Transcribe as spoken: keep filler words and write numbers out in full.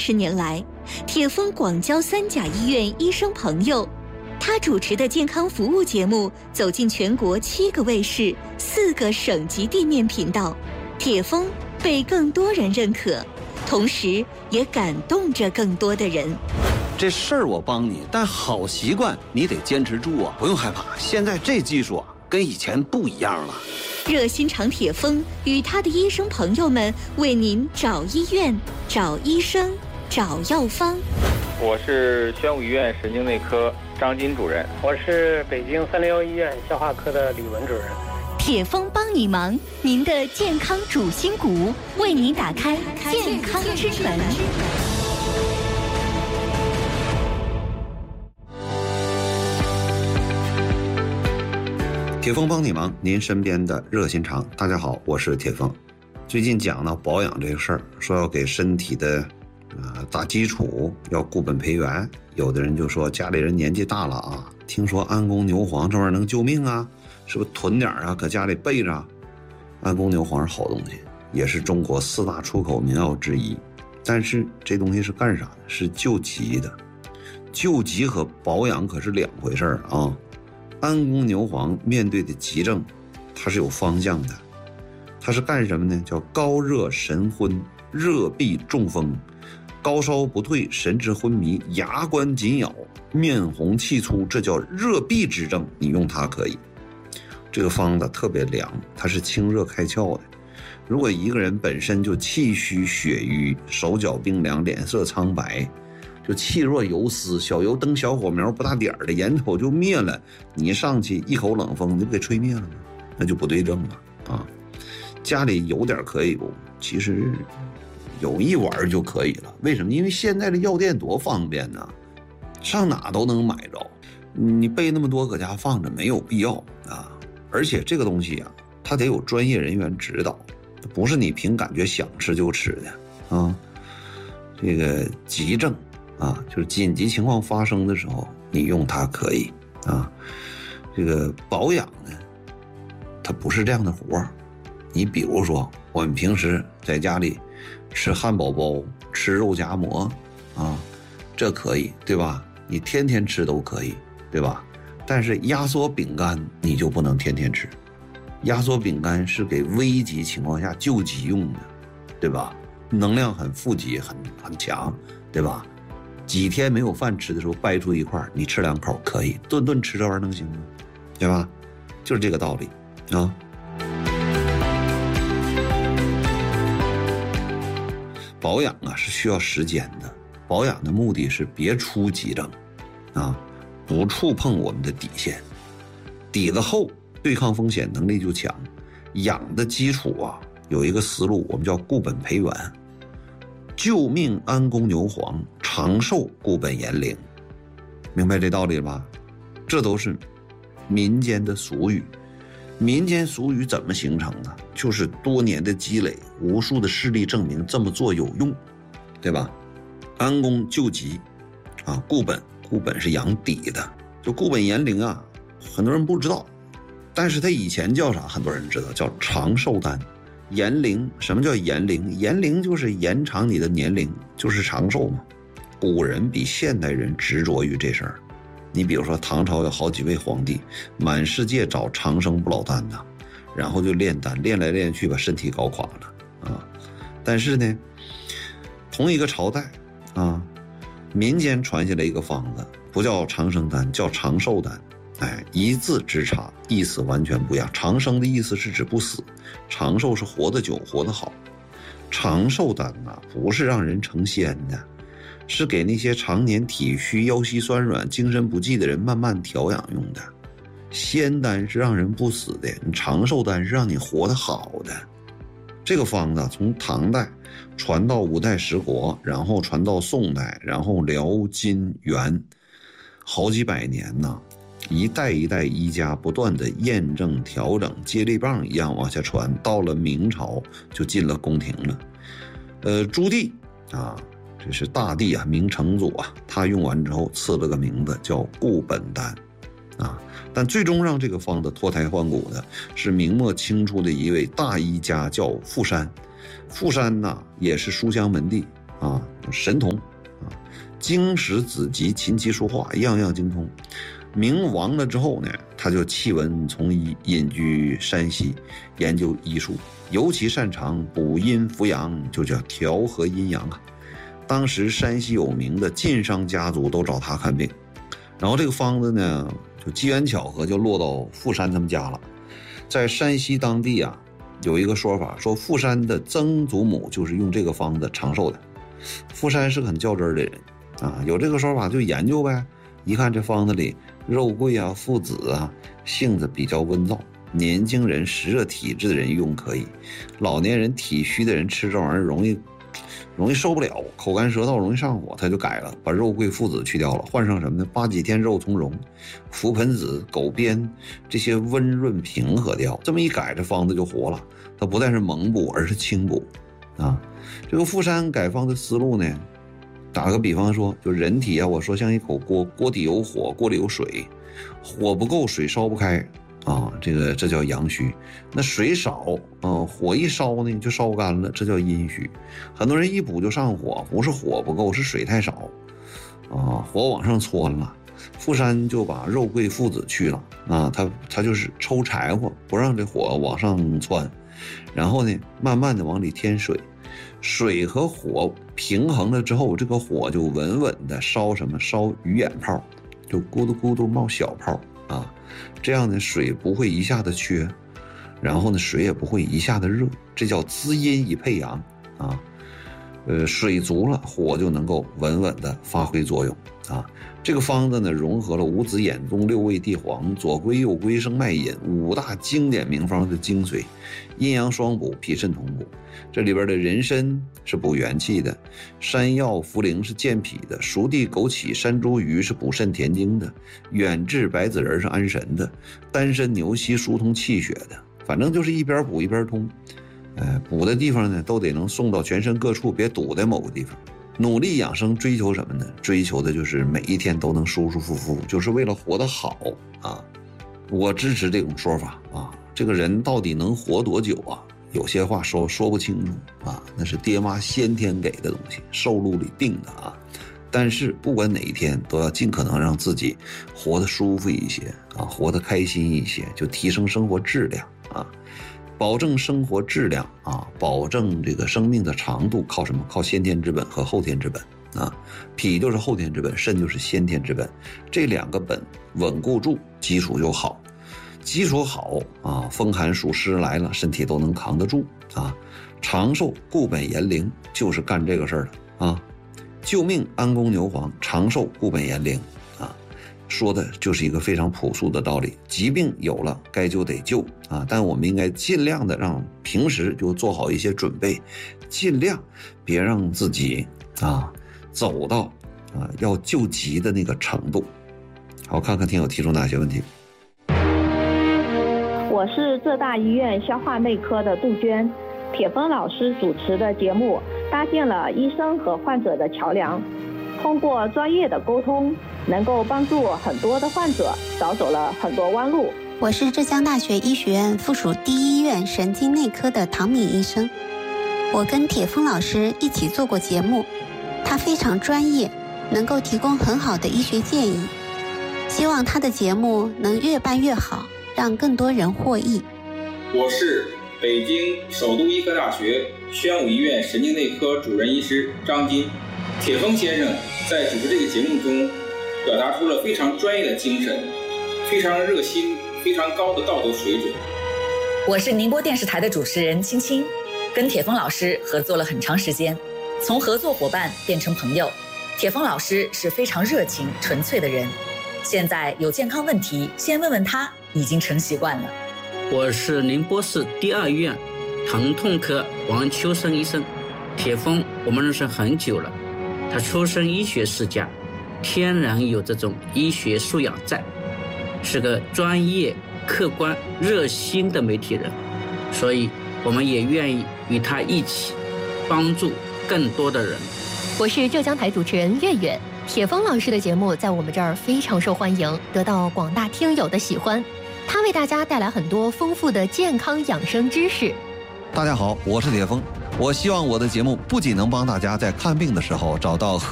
十年来，铁峰广交三甲医院医生朋友。他主持的健康服务节目走进全国七个卫视、四个省级地面频道，铁峰被更多人认可，同时也感动着更多的人。 这事儿我帮你，但好习惯你得坚持住啊！不用害怕，现在这技术啊，跟以前不一样了。 热心肠铁峰与他的医生朋友们为您找医院、找医生、找药方。 我是宣武医院神经内科张金主任， 我是北京三零幺医院消化科的李文主任。 铁峰帮你忙，您的健康主心骨，为您打开健康之门。 铁峰帮你忙，您身边的热心肠。大家好，我是铁峰。最近讲到保养这个事儿，说要给身体的呃打基础，要固本培元。有的人就说家里人年纪大了啊，听说安宫牛黄这玩意儿能救命啊，是不是囤点啊，搁家里备着。安宫牛黄是好东西，也是中国四大出口名药之一。但是这东西是干啥的？是救急的。救急和保养可是两回事儿啊。安宫牛黄面对的急症，它是有方向的。它是干什么呢？叫高热神昏、热痹中风、高烧不退、神志昏迷、牙关紧咬、面红气粗，这叫热痹之症。你用它可以。这个方子特别凉，它是清热开窍的。如果一个人本身就气虚血瘀、手脚冰凉、脸色苍白，就气若游丝，小油灯小火苗不大点的，眼瞅就灭了，你上去一口冷风，你不给吹灭了吗？那就不对症了啊！家里有点可以不？其实有一碗就可以了。为什么？因为现在的药店多方便呢，上哪都能买着。你备那么多搁家放着没有必要啊！而且这个东西啊，它得有专业人员指导，不是你凭感觉想吃就吃的啊。这个急症啊，就是紧急情况发生的时候，你用它可以啊。这个保养呢，它不是这样的活儿。你比如说，我们平时在家里吃汉堡包、吃肉夹馍啊，这可以，对吧？你天天吃都可以，对吧？但是压缩饼干你就不能天天吃。压缩饼干是给危急情况下救急用的，对吧？能量很富集，很很强，对吧？几天没有饭吃的时候掰出一块，你吃两口可以，顿顿吃这玩意儿能行吗？对吧？就是这个道理啊。保养啊是需要时间的，保养的目的是别出急症啊，不触碰我们的底线，底子厚，对抗风险能力就强。养的基础啊有一个思路，我们叫固本培元。救命安宫牛黄，长寿固本延龄，明白这道理了吧？这都是民间的俗语。民间俗语怎么形成的？就是多年的积累，无数的事例证明这么做有用，对吧？安宫救急啊，固本，固本是养底的，就固本延龄啊，很多人不知道，但是它以前叫啥？很多人知道，叫长寿丹。延龄，什么叫延龄？延龄就是延长你的年龄，就是长寿嘛。古人比现代人执着于这事儿。你比如说唐朝有好几位皇帝，满世界找长生不老丹的，然后就炼丹，炼来炼去把身体搞垮了啊。但是呢，同一个朝代啊，民间传下来一个方子，不叫长生丹，叫长寿丹。哎，一字之差，意思完全不一样。长生的意思是指不死，长寿是活得久，活得好。长寿丹啊，不是让人成仙的，是给那些常年体虚、腰膝酸软、精神不济的人慢慢调养用的。仙丹是让人不死的，你长寿丹是让你活得好的。这个方子从唐代传到五代十国，然后传到宋代，然后辽金元，好几百年呢。一代一代医家不断的验证调整，接力棒一样往下传，到了明朝就进了宫廷了。呃，朱棣啊，这是大帝啊，明成祖啊，他用完之后赐了个名字叫固本丹啊。但最终让这个方子脱胎换骨的是明末清初的一位大医家，叫傅山。傅山呢也是书香门第啊， 神童啊，经史子集、琴棋书画样样精通。明亡了之后呢，他就弃文从医，隐居山西，研究医术，尤其擅长补阴扶阳，就叫调和阴阳啊。当时山西有名的晋商家族都找他看病，然后这个方子呢，就机缘巧合就落到富山他们家了。在山西当地啊，有一个说法，说富山的曾祖母就是用这个方子长寿的。富山是个很较真的人啊，有这个说法就研究呗。一看这方子里肉桂啊、附子啊，性子比较温燥，年轻人湿热体质的人用可以，老年人体虚的人吃这玩意儿容易容易受不了，口干舌燥，容易上火，他就改了，把肉桂、附子去掉了，换上什么呢？八戟天、肉苁蓉、覆盆子、狗鞭这些温润平和的药。这么一改，这方子就活了。它不但是猛补，而是清补啊。这个富山改方的思路呢，打个比方说，就人体啊，我说像一口锅，锅底有火，锅里有水，火不够，水烧不开啊，这个这叫阳虚。那水少啊，火一烧呢就烧干了，这叫阴虚。很多人一补就上火，不是火不够，是水太少啊，火往上窜了。富山就把肉桂、附子去了啊，他他就是抽柴火，不让这火往上窜，然后呢，慢慢的往里添水。水和火平衡了之后，这个火就稳稳的烧什么？烧鱼眼泡，就咕嘟咕嘟冒小泡啊。这样呢，水不会一下子缺，然后呢，水也不会一下子热，这叫滋阴以配阳啊。呃，水足了，火就能够稳稳的发挥作用啊。这个方子呢，融合了五子衍宗、六味地黄、左归、右归、生脉饮五大经典名方的精髓，阴阳双补，脾肾同补。这里边的人参是补元气的，山药、茯苓是健脾的，熟地、枸杞、山茱萸是补肾填精的，远志、白子仁是安神的，丹参、牛膝疏通气血的。反正就是一边补一边通。呃，补的地方呢，都得能送到全身各处，别堵在某个地方。努力养生，追求什么呢？追求的就是每一天都能舒舒服服，就是为了活得好啊！我支持这种说法啊！这个人到底能活多久啊？有些话说说不清楚啊，那是爹妈先天给的东西，寿禄里定的啊。但是不管哪一天，都要尽可能让自己活得舒服一些啊，活得开心一些，就提升生活质量啊。保证生活质量啊，保证这个生命的长度，靠什么？靠先天之本和后天之本啊。脾就是后天之本，肾就是先天之本，这两个本稳固住，基础就好。基础好啊，风寒暑湿来了，身体都能扛得住啊。长寿固本延龄就是干这个事儿的啊。救命安宫牛黄，长寿固本延龄啊。说的就是一个非常朴素的道理，疾病有了该就得救啊，但我们应该尽量的让平时就做好一些准备，尽量别让自己啊走到啊要救急的那个程度。好，看看听友提出哪些问题。 我是浙大医院消化内科的杜鹃，铁峰老师主持的节目搭建了医生和患者的桥梁，通过专业的沟通，能够帮助很多的患者少走了很多弯路。 我是浙江大学医学院附属第一医院神经内科的唐敏医生，我跟铁峰老师一起做过节目，他非常专业，能够提供很好的医学建议，希望他的节目能越办越好，让更多人获益。 我是北京首都医科大学宣武医院神经内科主任医师张金。铁峰先生在主持这个节目中表达出了非常专业的精神，非常热心，非常高的道德水准。 我是宁波电视台的主持人青青，跟铁峰老师合作了很长时间，从合作伙伴变成朋友。铁峰老师是非常热情纯粹的人，现在有健康问题先问问他已经成习惯了。 我是宁波市第二医院疼痛科王秋生医生。铁峰我们认识很久了，他出身医学世家，天然有这种医学素养在，是个专业客观热心的媒体人，所以我们也愿意与他一起帮助更多的人。 我是浙江台主持人月月，铁峰老师的节目在我们这儿非常受欢迎，得到广大听友的喜欢。他为大家带来很多丰富的健康养生知识。 大家好，我是铁峰。 我希望我的节目不仅能帮大家在看病的时候找到合